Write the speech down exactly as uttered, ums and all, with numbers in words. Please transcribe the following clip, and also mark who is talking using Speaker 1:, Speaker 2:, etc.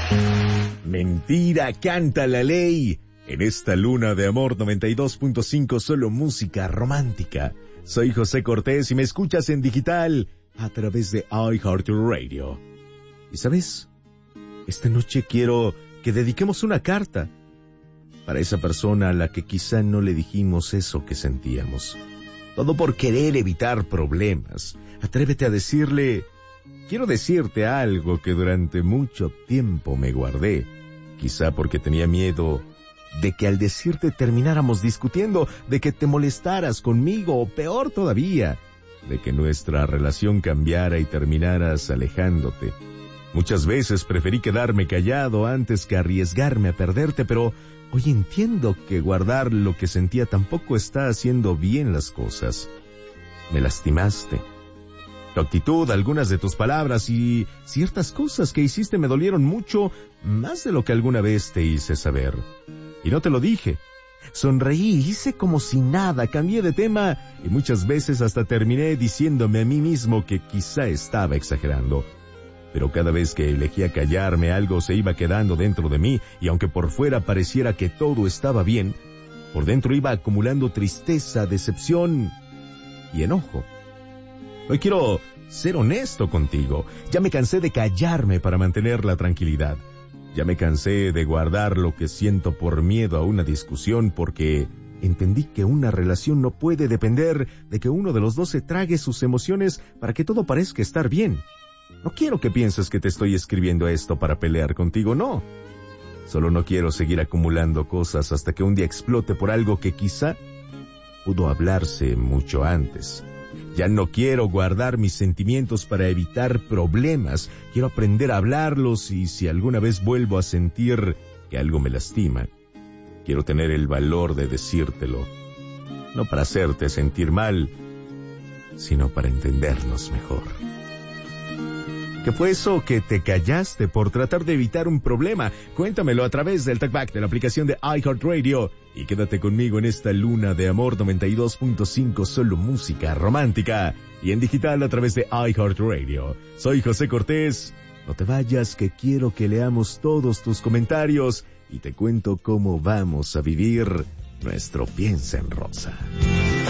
Speaker 1: Mentira, canta la ley. En esta luna de amor noventa y dos punto cinco, solo música romántica. Soy José Cortés y me escuchas en digital a través de iHeartRadio. ¿Y sabes? Esta noche quiero que dediquemos una carta para esa persona a la que quizá no le dijimos eso que sentíamos. Todo por querer evitar problemas. Atrévete a decirle: quiero decirte algo que durante mucho tiempo me guardé. Quizá porque tenía miedo de que al decirte termináramos discutiendo, de que te molestaras conmigo, o peor todavía, de que nuestra relación cambiara y terminaras alejándote. Muchas veces preferí quedarme callado antes que arriesgarme a perderte, pero hoy entiendo que guardar lo que sentía tampoco está haciendo bien las cosas. Me lastimaste. Tu actitud, algunas de tus palabras y ciertas cosas que hiciste me dolieron mucho, más de lo que alguna vez te hice saber. Y no te lo dije. Sonreí, hice como si nada, cambié de tema y muchas veces hasta terminé diciéndome a mí mismo que quizá estaba exagerando. Pero cada vez que elegía callarme, algo se iba quedando dentro de mí, y aunque por fuera pareciera que todo estaba bien, por dentro iba acumulando tristeza, decepción y enojo. Hoy quiero ser honesto contigo. Ya me cansé de callarme para mantener la tranquilidad. Ya me cansé de guardar lo que siento por miedo a una discusión, porque entendí que una relación no puede depender de que uno de los dos se trague sus emociones para que todo parezca estar bien. No quiero que pienses que te estoy escribiendo esto para pelear contigo, no. Solo no quiero seguir acumulando cosas hasta que un día explote por algo que quizá pudo hablarse mucho antes. Ya no quiero guardar mis sentimientos para evitar problemas. Quiero aprender a hablarlos, y si alguna vez vuelvo a sentir que algo me lastima, quiero tener el valor de decírtelo. No para hacerte sentir mal, sino para entendernos mejor. ¿Qué fue eso que te callaste por tratar de evitar un problema? Cuéntamelo a través del talkback de la aplicación de iHeartRadio y quédate conmigo en esta luna de amor noventa y dos punto cinco, solo música romántica y en digital a través de iHeartRadio. Soy José Cortés. No te vayas, que quiero que leamos todos tus comentarios y te cuento cómo vamos a vivir nuestro Piensa en Rosa.